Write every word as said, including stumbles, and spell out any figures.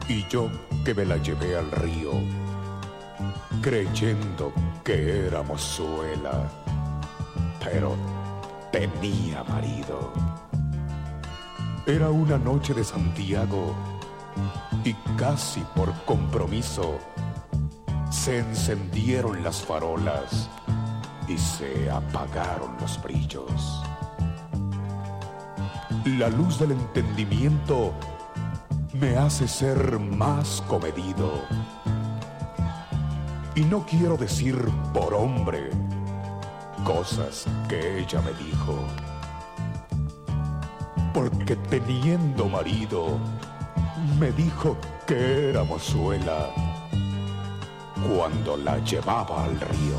y yo que me la llevé al río, creyendo que era mozuela, pero tenía marido. Era una noche de Santiago y casi por compromiso se encendieron las farolas y se apagaron los brillos. La luz del entendimiento me hace ser más comedido. Y no quiero decir por hombre cosas que ella me dijo, porque teniendo marido me dijo que era mozuela cuando la llevaba al río.